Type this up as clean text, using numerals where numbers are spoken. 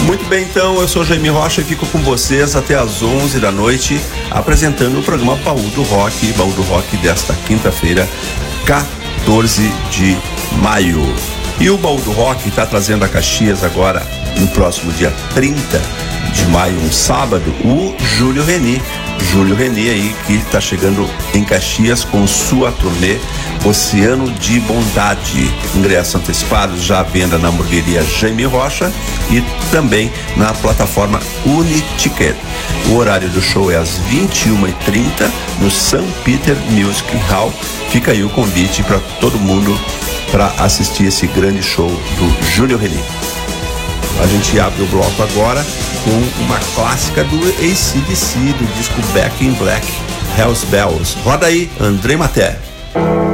Muito bem, então, eu sou Jaime Rocha e fico com vocês até às 11 da noite, apresentando o programa Baú do Rock desta quinta-feira, 14 de maio. E o Baú do Rock está trazendo a Caxias agora, no próximo dia 30 de maio, um sábado, o Júlio Reni. Júlio Reni aí, que está chegando em Caxias com sua turnê Oceano de Bondade. Ingressos antecipados já à venda na hamburgueria Jaime Rocha e também na plataforma Uniticket. O horário do show é às 21h30 no St. Peter Music Hall. Fica aí o convite para todo mundo para assistir esse grande show do Júlio Reni. A gente abre o bloco agora com uma clássica do AC/DC, do disco Back in Black, Hells Bells. Roda aí, André Maté.